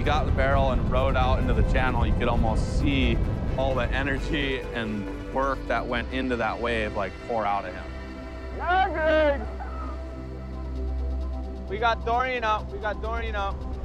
got the barrel and rode out into the channel, you could almost see all the energy and work that went into that wave like pour out of him. Landing! We got Dorian up. We got Dorian up.